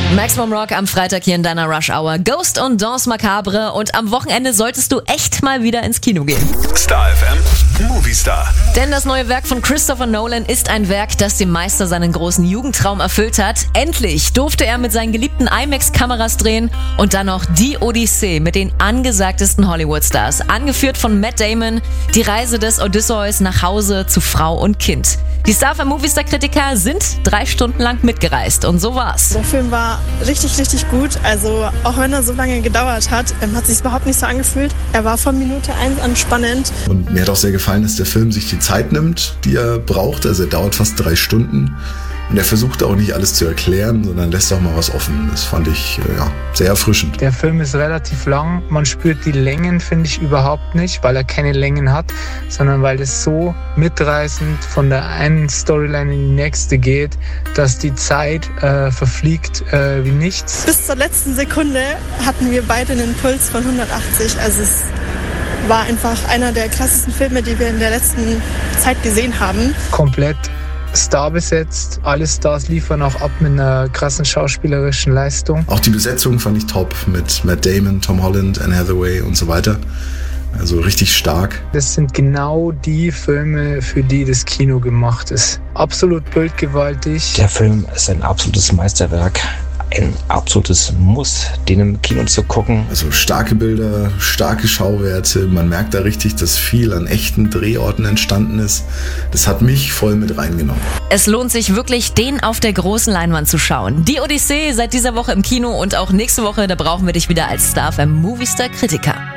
Maximum Rock am Freitag hier in deiner Rush Hour. Ghost und Danse Macabre. Und am Wochenende solltest du echt mal wieder ins Kino gehen. Star FM Movie Star. Denn das neue Werk von Christopher Nolan ist ein Werk, das dem Meister seinen großen Jugendtraum erfüllt hat. Endlich durfte er mit seinen geliebten IMAX-Kameras drehen und dann noch Die Odyssee mit den angesagtesten Hollywood-Stars. Angeführt von Matt Damon, die Reise des Odysseus nach Hause zu Frau und Kind. Die Star FM Movie Star Kritiker sind 3 Stunden lang mitgereist und so war's. Der Film war richtig, richtig gut. Also auch wenn er so lange gedauert hat, hat sich überhaupt nicht so angefühlt. Er war von Minute 1 an spannend. Und mir hat auch sehr gefallen, dass der Film sich die Zeit nimmt, die er braucht. Also er dauert fast 3 Stunden. Und er versucht auch nicht alles zu erklären, sondern lässt auch mal was offen. Das fand ich sehr erfrischend. Der Film ist relativ lang. Man spürt die Längen, finde ich, überhaupt nicht, weil er keine Längen hat, sondern weil es so mitreißend von der einen Storyline in die nächste geht, dass die Zeit verfliegt wie nichts. Bis zur letzten Sekunde hatten wir beide einen Puls von 180. Also es war einfach einer der krassesten Filme, die wir in der letzten Zeit gesehen haben. Komplett Star besetzt, alle Stars liefern auch ab mit einer krassen schauspielerischen Leistung. Auch die Besetzung fand ich top mit Matt Damon, Tom Holland, Anne Hathaway und so weiter. Also richtig stark. Das sind genau die Filme, für die das Kino gemacht ist. Absolut bildgewaltig. Der Film ist ein absolutes Meisterwerk. Ein absolutes Muss, den im Kino zu gucken. Also starke Bilder, starke Schauwerte. Man merkt da richtig, dass viel an echten Drehorten entstanden ist. Das hat mich voll mit reingenommen. Es lohnt sich wirklich, den auf der großen Leinwand zu schauen. Die Odyssee seit dieser Woche im Kino und auch nächste Woche, da brauchen wir dich wieder als Star FM Movie Star Kritiker.